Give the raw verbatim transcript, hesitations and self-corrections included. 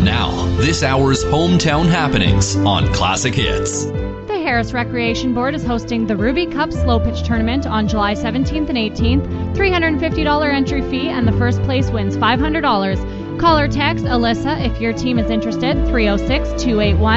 Now, this hour's hometown happenings on Classic Hits. The Harris Recreation Board is hosting the Ruby Cup Slow Pitch Tournament on July seventeenth and eighteenth. three hundred fifty dollars entry fee, and the first place wins five hundred dollars. Call or text Alyssa if your team is interested, three oh six, two eight one